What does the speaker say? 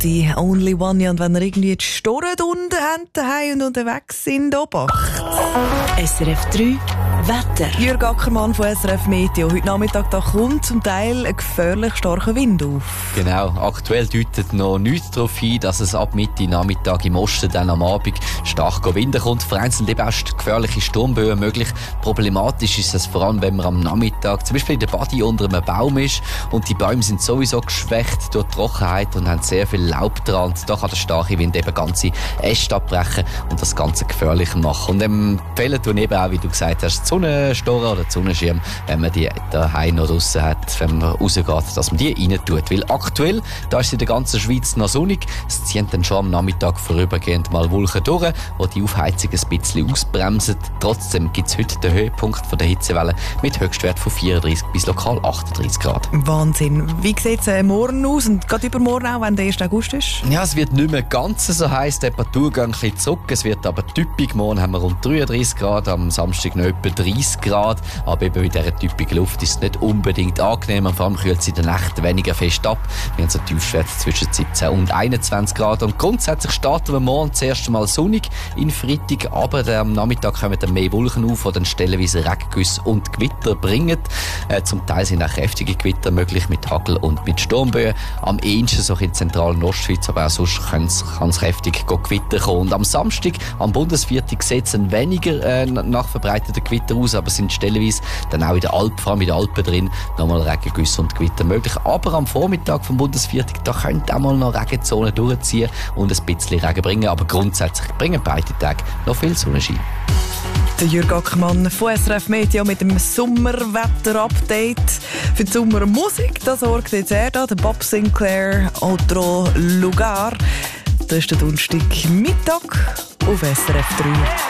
8 Only One. Und wenn ihr irgendwie die Storren unten habt daheim und unterwegs sind, Obacht. SRF 3 Wetter. Jürg Ackermann von SRF Meteo. Heute Nachmittag da kommt zum Teil ein gefährlich starker Wind auf. Genau, aktuell deutet noch nichts darauf hin, dass es ab Mitte Nachmittag im Osten dann am Abend stark winden kommt. Vereinzelt eben auch gefährliche Sturmböen möglich. Problematisch ist es vor allem, wenn man am Nachmittag zum Beispiel in der Body unter einem Baum ist und die Bäume sind sowieso geschwächt durch Trockenheit und haben sehr viel Laub dran. Da kann der starke Wind eben ganze Äste abbrechen und das Ganze gefährlicher machen. Und empfehlen tun eben auch, wie du gesagt hast, die Sonnenstoren oder die Sonnenschirm, wenn man die daheim noch draussen hat, wenn man rausgeht, dass man die rein tut. Weil aktuell, da ist es in der ganzen Schweiz noch sonnig. Es ziehen dann schon am Nachmittag vorübergehend mal Wolken durch, die die Aufheizung ein bisschen ausbremsen. Trotzdem gibt es heute den Höhepunkt von der Hitzewelle mit Höchstwert von 34 bis lokal 38 Grad. Wahnsinn. Wie sieht es morgen aus und gerade übermorgen auch, wenn der 1. August ist? Ja, es wird nicht mehr ganz so heiß. Die Temperatur geht ein bisschen zurück. Es wird aber typisch. Morgen haben wir rund 33 Grad, am Samstag noch etwa 30 Grad. Aber eben in dieser typischen Luft ist es nicht unbedingt angenehm. Und vor allem kühlt es in der Nacht weniger fest ab. Wir haben so Tiefstwerte zwischen 17 und 21 Grad. Und grundsätzlich starten wir morgen das erste Mal sonnig in Freitag. Aber am Nachmittag kommen dann mehr Wolken auf, die dann stellenweise Regengüsse und Gewitter bringen. Zum Teil sind auch kräftige Gewitter möglich mit Hagel und mit Sturmböen. Am ehesten so in der zentralen Ostschweiz, aber auch sonst kann es kräftig Gewitter kommen. Und am Samstag, am Bundesviertel, sieht es weniger nach verbreiteten Gewitter aus, aber sind stellenweise dann auch in der Alp, vor allem in den Alpen drin, nochmal Regengüsse und Gewitter möglich. Aber am Vormittag vom Bundesviertel, da könnte auch mal noch Regenzonen durchziehen und ein bisschen Regen bringen, aber grundsätzlich bringen beide Tage noch viel Sonnenschein. Der Jürg Ackermann von SRF Meteo mit dem Sommerwetter-Update. Für die Sommermusik, da sorgt jetzt er da, der Bob Sinclair, Outro Lugar. Das ist der Donnerstag Mittag auf SRF 3.